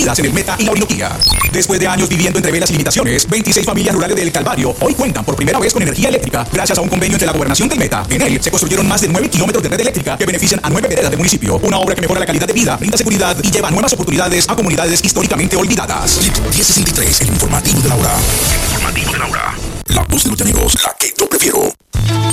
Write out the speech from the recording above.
incluidas en el Meta y la Orinoquía. Después de años viviendo entre velas y limitaciones, 26 familias rurales del Calvario hoy cuentan por primera vez con energía eléctrica gracias a un convenio entre la Gobernación del Meta. En él se construyeron más de 9 kilómetros de red eléctrica que benefician a 9 veredas del municipio. Una obra que mejora la calidad de vida, brinda seguridad y lleva nuevas oportunidades a comunidades históricamente olvidadas. 1063, el informativo de la hora. El informativo de la hora. La voz de los llaneros, la que yo prefiero.